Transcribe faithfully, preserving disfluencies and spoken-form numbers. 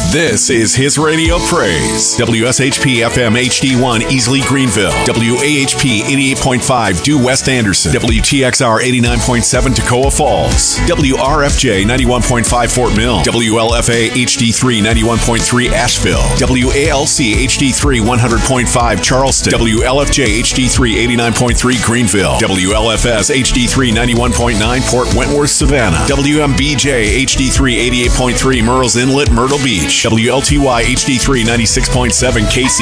This is His Radio Praise. W S H P F M H D one Easley Greenville. W A H P eighty-eight point five Due West Anderson. W T X R eighty-nine point seven Toccoa Falls. W R F J ninety-one point five Fort Mill. W L F A H D three ninety-one point three Asheville. W A L C H D three one hundred point five Charleston. W L F J H D three eighty-nine point three Greenville. W L F S H D three ninety-one point nine Port Wentworth, Savannah. W M B J H D three eighty-eight point three Murrells Inlet, Myrtle Beach. W L T Y H D three ninety-six point seven K C